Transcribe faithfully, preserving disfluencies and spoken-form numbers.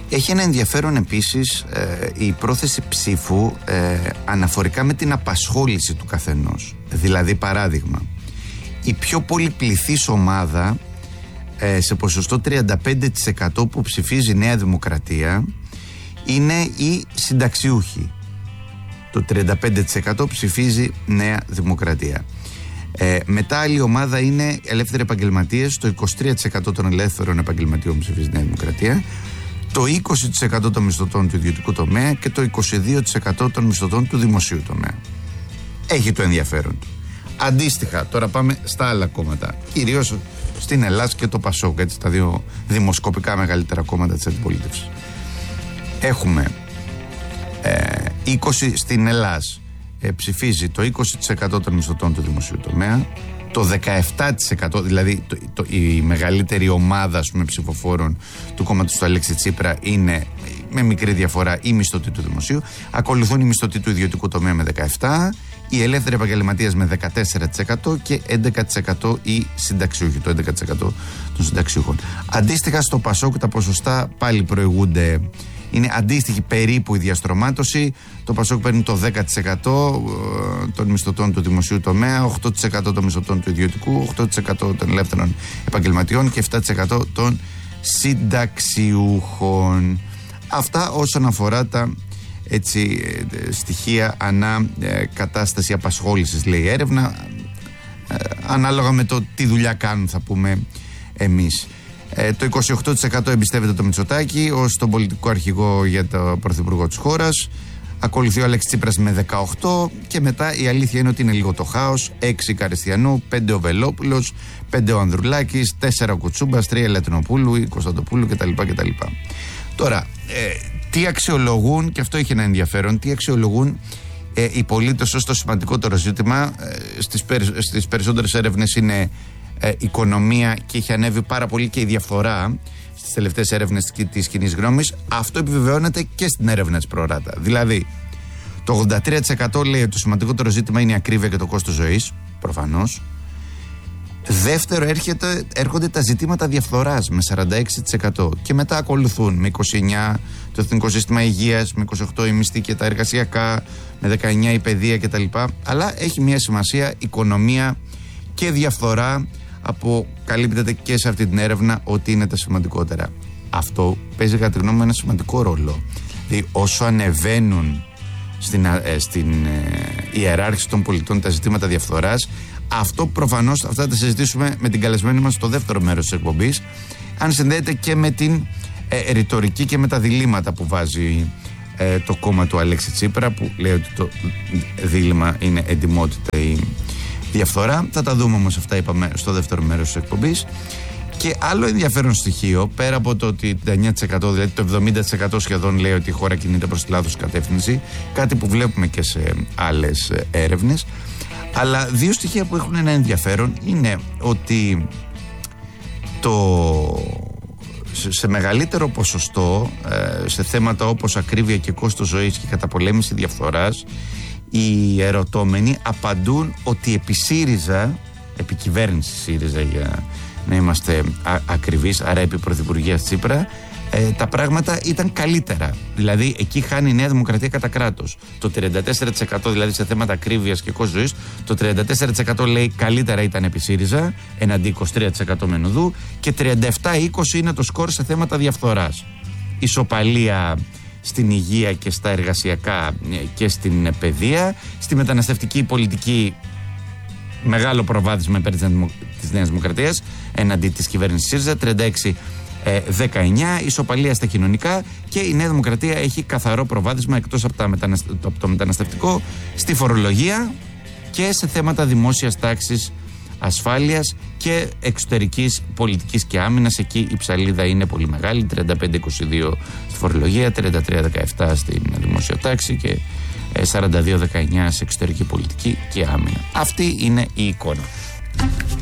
Έχει ένα ενδιαφέρον επίσης ε, η πρόθεση ψήφου ε, αναφορικά με την απασχόληση του καθενός. Δηλαδή, παράδειγμα, η πιο πολυπληθής ομάδα ε, σε ποσοστό τριάντα πέντε τοις εκατό που ψηφίζει Νέα Δημοκρατία είναι οι συνταξιούχοι. Το τριάντα πέντε τοις εκατό ψηφίζει Νέα Δημοκρατία. Ε, μετά άλλη ομάδα είναι ελεύθεροι επαγγελματίες. Το είκοσι τρία τοις εκατό των ελεύθερων επαγγελματιών ψηφίζει Νέα Δημοκρατία. Το είκοσι τοις εκατό των μισθωτών του ιδιωτικού τομέα και το είκοσι δύο τοις εκατό των μισθωτών του δημοσίου τομέα. Έχει το ενδιαφέρον του. Αντίστοιχα, τώρα πάμε στα άλλα κόμματα. Κυρίως στην Ελλάδα και το Πασόκ, έτσι, τα δύο δημοσκοπικά μεγαλύτερα κόμματα της αντιπολίτευσης. Έχουμε ε, είκοσι στην Ελλάδα. Ε, ψηφίζει το είκοσι τοις εκατό των μισθωτών του δημοσίου τομέα, το δεκαεπτά τοις εκατό, δηλαδή το, το, η μεγαλύτερη ομάδα, ας πούμε, ψηφοφόρων του κόμματος του Αλέξη Τσίπρα είναι με μικρή διαφορά οι μισθωτοί του δημοσίου. Ακολουθούν οι μισθωτοί του ιδιωτικού τομέα με δεκαεπτά τοις εκατό, οι ελεύθεροι επαγγελματίες με δεκατέσσερα τοις εκατό και έντεκα τοις εκατό οι συνταξιούχοι, το έντεκα τοις εκατό των συνταξιούχων. Αντίστοιχα στο Πασόκ τα ποσοστά πάλι προηγούνται. Είναι αντίστοιχη περίπου η διαστρωμάτωση. Το Πασόκ παίρνει το δέκα τοις εκατό των μισθωτών του δημοσίου τομέα, οκτώ τοις εκατό των μισθωτών του ιδιωτικού, οκτώ τοις εκατό των ελεύθερων επαγγελματιών και επτά τοις εκατό των συνταξιούχων. Αυτά όσον αφορά τα έτσι, στοιχεία ανά ε, κατάσταση απασχόλησης, λέει η έρευνα, ε, ανάλογα με το τι δουλειά κάνουν, θα πούμε εμείς. Ε, το είκοσι οκτώ τοις εκατό εμπιστεύεται το Μητσοτάκη ως τον πολιτικό αρχηγό για το πρωθυπουργό της χώρας. Ακολουθεί ο Αλέξης Τσίπρας με δεκαοκτώ και μετά η αλήθεια είναι ότι είναι λίγο το χάος. έξι Καριστιανού, πέντε ο Βελόπουλος, πέντε ο Ανδρουλάκης, τέσσερα ο Κουτσούμπας, τρία Λατινοπούλου, η Κωνσταντοπούλου κτλ. κτλ. Τώρα, ε, τι αξιολογούν, και αυτό έχει ένα ενδιαφέρον, τι αξιολογούν ε, οι πολίτες ως το σημαντικότερο ζήτημα. Ε, στις, περι, στις περισσότερες έρευνες είναι ε, οικονομία και έχει ανέβει πάρα πολύ και η διαφθορά στις τελευταίες έρευνες της κοινής γνώμης. Αυτό επιβεβαιώνεται και στην έρευνα της Προράτα. Δηλαδή, το ογδόντα τρία τοις εκατό λέει ότι το σημαντικότερο ζήτημα είναι η ακρίβεια και το κόστος ζωής, προφανώς. Δεύτερο έρχεται, έρχονται τα ζητήματα διαφθοράς με σαράντα έξι τοις εκατό και μετά ακολουθούν με είκοσι εννιά τοις εκατό το Εθνικό Σύστημα Υγείας, με είκοσι οκτώ η μισθή και τα εργασιακά, με δεκαεννιά η παιδεία κτλ. Αλλά έχει μια σημασία οικονομία και διαφθορά, αποκαλύπτεται και σε αυτή την έρευνα ότι είναι τα σημαντικότερα. Αυτό παίζει κατά τη γνώμη μου ένα σημαντικό ρόλο. Δηλαδή, όσο ανεβαίνουν στην, ε, στην ε, ιεράρχηση των πολιτών τα ζητήματα διαφθοράς, αυτό προφανώς αυτά θα τα συζητήσουμε με την καλεσμένη μας στο δεύτερο μέρος της εκπομπής, αν συνδέεται και με την ε, ρητορική και με τα διλήμματα που βάζει ε, το κόμμα του Αλέξη Τσίπρα, που λέει ότι το δίλημμα είναι εντιμότητα ή διαφθορά. Θα τα δούμε όμως αυτά, είπαμε, στο δεύτερο μέρος της εκπομπής. Και άλλο ενδιαφέρον στοιχείο, πέρα από το ότι το εννιά τοις εκατό, δηλαδή το εβδομήντα τοις εκατό σχεδόν λέει ότι η χώρα κινείται προς τη λάθος κατεύθυνση, κάτι που βλέπουμε και σε άλλες έρευνες, αλλά δύο στοιχεία που έχουν ένα ενδιαφέρον είναι ότι το, σε μεγαλύτερο ποσοστό σε θέματα όπως ακρίβεια και κόστος ζωής και καταπολέμηση διαφθοράς, οι ερωτώμενοι απαντούν ότι επί ΣΥΡΙΖΑ, επί κυβέρνηση ΣΥΡΙΖΑ για να είμαστε α, ακριβείς, άρα επί πρωθυπουργίας Τσίπρα, ε, τα πράγματα ήταν καλύτερα. Δηλαδή εκεί χάνει η Νέα Δημοκρατία κατά κράτος. Το τριάντα τέσσερα τοις εκατό δηλαδή σε θέματα ακρίβειας και κόστος ζωής, το τριάντα τέσσερα τοις εκατό λέει καλύτερα ήταν επί ΣΥΡΙΖΑ, εναντί είκοσι τρία τοις εκατό Μενουδού, και τριάντα επτά είκοσι είναι το σκορ σε θέματα διαφθοράς. Ισοπαλία στην υγεία και στα εργασιακά και στην παιδεία. Στη μεταναστευτική πολιτική μεγάλο προβάδισμα υπέρ της Νέας Δημοκρατίας εναντί της κυβέρνησης ΣΥΡΙΖΑ, τριάντα έξι δεκαεννιά, ισοπαλία στα κοινωνικά, και η Νέα Δημοκρατία έχει καθαρό προβάδισμα εκτός από, τα μεταναστε... από το μεταναστευτικό στη φορολογία και σε θέματα δημόσιας τάξης, ασφάλειας και εξωτερικής πολιτικής και άμυνας. Εκεί η ψαλίδα είναι πολύ μεγάλη, τριάντα πέντε είκοσι δύο στη φορολογία, τριάντα τρία δεκαεπτά στην δημόσια τάξη και σαράντα δύο δεκαεννιά σε εξωτερική πολιτική και άμυνα. Αυτή είναι η εικόνα.